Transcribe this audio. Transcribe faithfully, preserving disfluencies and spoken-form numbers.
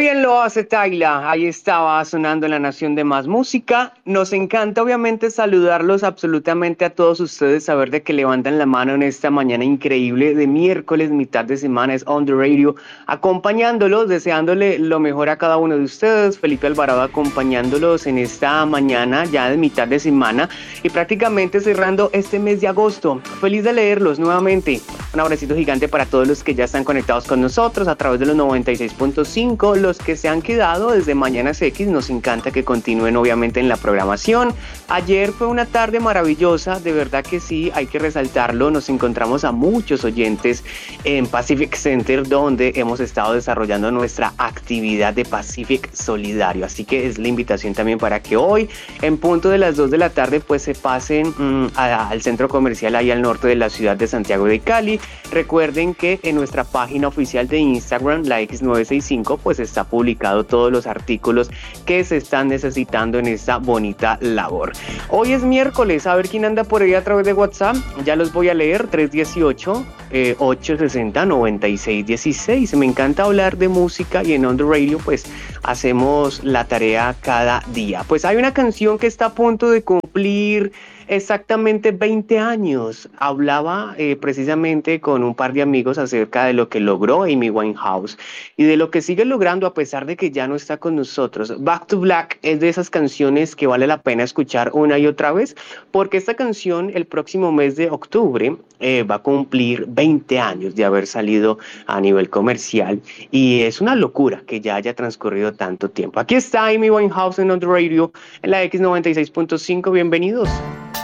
bien lo hace Tayla, ahí estaba sonando La Nación de Más Música. Nos encanta obviamente saludarlos absolutamente a todos ustedes, saber de que levantan la mano en esta mañana increíble de miércoles, mitad de semana, es On The Radio, acompañándolos, deseándole lo mejor a cada uno de ustedes. Felipe Alvarado acompañándolos en esta mañana ya de mitad de semana y prácticamente cerrando este mes de agosto. Feliz de leerlos nuevamente. Un abracito gigante para todos los que ya están conectados con nosotros a través de los noventa y seis punto cinco, los que se han quedado desde Mañanas X, nos encanta que continúen obviamente en la programación. Ayer fue una tarde maravillosa, de verdad que sí, hay que resaltarlo, nos encontramos a muchos oyentes en Pacific Center, donde hemos estado desarrollando nuestra actividad de Pacific Solidario, así que es la invitación también para que hoy, en punto de las dos de la tarde, pues se pasen mmm, a, al centro comercial ahí al norte de la ciudad de Santiago de Cali. Recuerden que en nuestra página oficial de Instagram, la X novecientos sesenta y cinco, pues está publicado todos los artículos que se están necesitando en esta bonita labor. Hoy es miércoles, a ver quién anda por ahí a través de WhatsApp, ya los voy a leer, tres uno ocho, ocho seis cero, nueve seis uno seis. Me encanta hablar de música y en On The Radio pues hacemos la tarea cada día. Pues hay una canción que está a punto de cumplir exactamente veinte años. Hablaba eh, precisamente con un par de amigos acerca de lo que logró Amy Winehouse y de lo que sigue logrando a pesar de que ya no está con nosotros. Back to Black es de esas canciones que vale la pena escuchar una y otra vez, porque esta canción el próximo mes de octubre eh, va a cumplir veinte años de haber salido a nivel comercial y es una locura que ya haya transcurrido tanto tiempo. Aquí está Amy Winehouse en On The Radio en la X noventa y seis punto cinco. Bienvenidos.